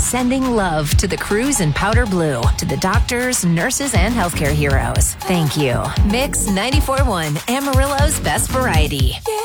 sending love to the crews in Powder Blue, to the doctors, nurses, and healthcare heroes. Thank you. Mix 94.1, Amarillo's best variety.